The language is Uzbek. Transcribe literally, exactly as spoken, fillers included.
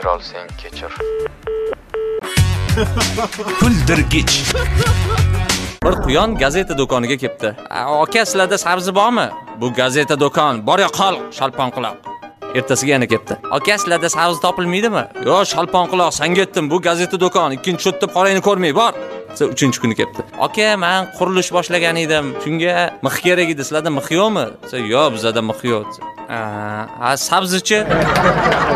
kechira olsang kechir. Kuldirgich. Bir quyon gazeta do'koniga kelibdi. "Aka, sizlarda sabzi bormi? Bu gazeta do'kon. Bor ya qol, shalpon quloq." Ertasiga yana kelibdi. "Aka, sizlarda sabzi topilmaydimi?" "Yo, shalpon quloq, sen ketdim. Bu gazeta do'kon. Ikkinchi sho'tda qorangni ko'rmay, bor." Siz uchinchi kuni kelibdi. "Aka, men qurilish boshlagan edim. Shunga mix kerak edi. Sizlarda mix yo'qmi?" "Yo, bizda mix yo'q." "Ha, sabzichi?"